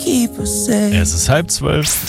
keep us safe. Es ist 11:30.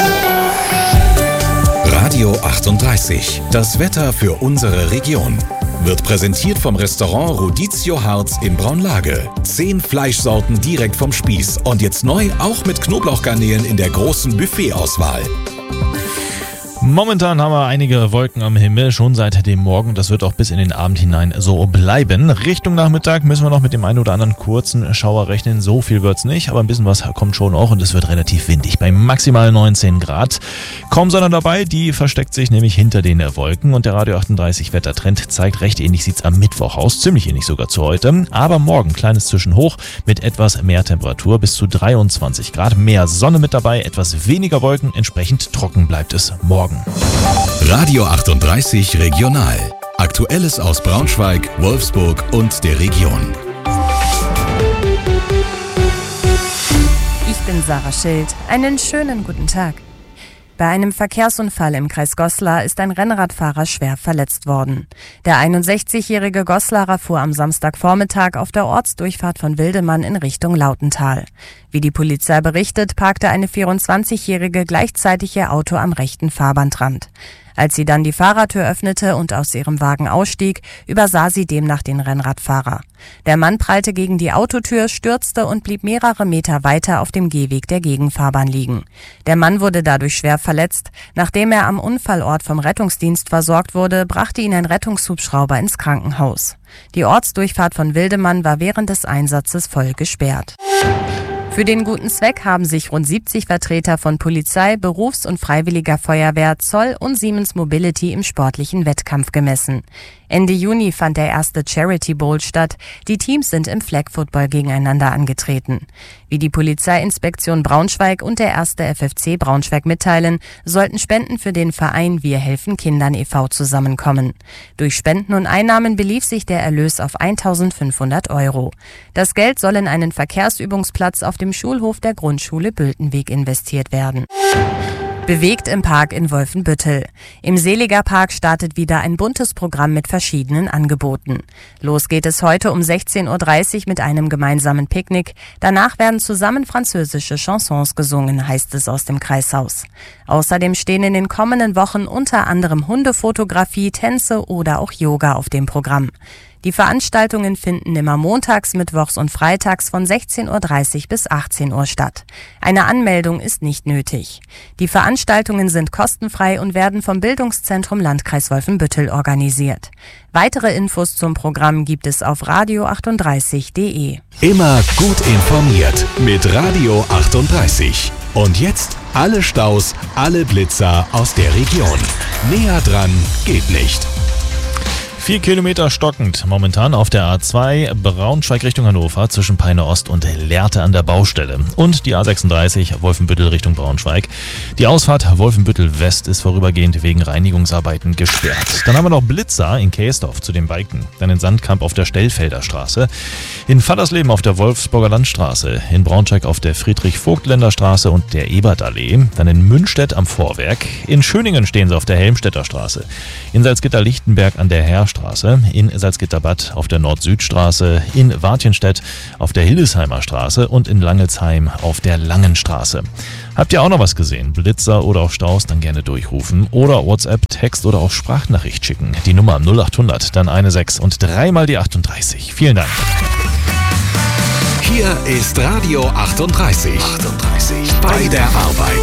Radio 38. Das Wetter für unsere Region. Wird präsentiert vom Restaurant Rodizio Harz in Braunlage. 10 Fleischsorten direkt vom Spieß. Und jetzt neu auch mit Knoblauchgarnelen in der großen Buffetauswahl. Momentan haben wir einige Wolken am Himmel, schon seit dem Morgen. Das wird auch bis in den Abend hinein so bleiben. Richtung Nachmittag müssen wir noch mit dem einen oder anderen kurzen Schauer rechnen. So viel wird's nicht, aber ein bisschen was kommt schon auch und es wird relativ windig bei maximal 19 Grad. Kaum Sonne dabei, die versteckt sich nämlich hinter den Wolken und der Radio 38 Wettertrend zeigt, recht ähnlich sieht's am Mittwoch aus. Ziemlich ähnlich sogar zu heute. Aber morgen kleines Zwischenhoch mit etwas mehr Temperatur, bis zu 23 Grad. Mehr Sonne mit dabei, etwas weniger Wolken, entsprechend trocken bleibt es morgen. Radio 38 Regional. Aktuelles aus Braunschweig, Wolfsburg und der Region. Ich bin Sarah Schild. Einen schönen guten Tag. Bei einem Verkehrsunfall im Kreis Goslar ist ein Rennradfahrer schwer verletzt worden. Der 61-jährige Goslarer fuhr am Samstagvormittag auf der Ortsdurchfahrt von Wildemann in Richtung Lautental. Wie die Polizei berichtet, parkte eine 24-jährige gleichzeitig ihr Auto am rechten Fahrbahnrand. Als sie dann die Fahrertür öffnete und aus ihrem Wagen ausstieg, übersah sie demnach den Rennradfahrer. Der Mann prallte gegen die Autotür, stürzte und blieb mehrere Meter weiter auf dem Gehweg der Gegenfahrbahn liegen. Der Mann wurde dadurch schwer verletzt. Nachdem er am Unfallort vom Rettungsdienst versorgt wurde, brachte ihn ein Rettungshubschrauber ins Krankenhaus. Die Ortsdurchfahrt von Wildemann war während des Einsatzes voll gesperrt. Für den guten Zweck haben sich rund 70 Vertreter von Polizei, Berufs- und Freiwilliger Feuerwehr, Zoll und Siemens Mobility im sportlichen Wettkampf gemessen. Ende Juni fand der erste Charity Bowl statt. Die Teams sind im Flag Football gegeneinander angetreten. Wie die Polizeiinspektion Braunschweig und der erste FFC Braunschweig mitteilen, sollten Spenden für den Verein Wir helfen Kindern e.V. zusammenkommen. Durch Spenden und Einnahmen belief sich der Erlös auf 1.500 €. Das Geld soll in einen Verkehrsübungsplatz auf dem Schulhof der Grundschule Bültenweg investiert werden. Bewegt im Park in Wolfenbüttel. Im Seliger Park startet wieder ein buntes Programm mit verschiedenen Angeboten. Los geht es heute um 16:30 Uhr mit einem gemeinsamen Picknick. Danach werden zusammen französische Chansons gesungen, heißt es aus dem Kreishaus. Außerdem stehen in den kommenden Wochen unter anderem Hundefotografie, Tänze oder auch Yoga auf dem Programm. Die Veranstaltungen finden immer montags, mittwochs und freitags von 16:30 Uhr bis 18 Uhr statt. Eine Anmeldung ist nicht nötig. Die Veranstaltungen sind kostenfrei und werden vom Bildungszentrum Landkreis Wolfenbüttel organisiert. Weitere Infos zum Programm gibt es auf radio38.de. Immer gut informiert mit Radio 38. Und jetzt alle Staus, alle Blitzer aus der Region. Näher dran geht nicht. 4 Kilometer stockend momentan auf der A2 Braunschweig Richtung Hannover zwischen Peine Ost und Lehrte an der Baustelle. Und die A36 Wolfenbüttel Richtung Braunschweig. Die Ausfahrt Wolfenbüttel West ist vorübergehend wegen Reinigungsarbeiten gesperrt. Dann haben wir noch Blitzer in Käsdorf zu den Biken. Dann in Sandkamp auf der Stellfelder Straße. In Fallersleben auf der Wolfsburger Landstraße. In Braunschweig auf der Friedrich-Vogt-Länder Straße und der Ebertallee. Dann in Münstedt am Vorwerk. In Schöningen stehen sie auf der Helmstedter Straße. In Salzgitter-Lichtenberg an der Herrstraße, in Salzgitterbad auf der Nord-Süd-Straße, in Wartjenstedt auf der Hildesheimer Straße und in Langelsheim auf der Langenstraße. Habt ihr auch noch was gesehen? Blitzer oder auch Staus? Dann gerne durchrufen oder WhatsApp, Text oder auch Sprachnachricht schicken. Die Nummer 0800, dann 16 und 3 mal die 38. Vielen Dank. Hier ist Radio 38. Bei der Arbeit.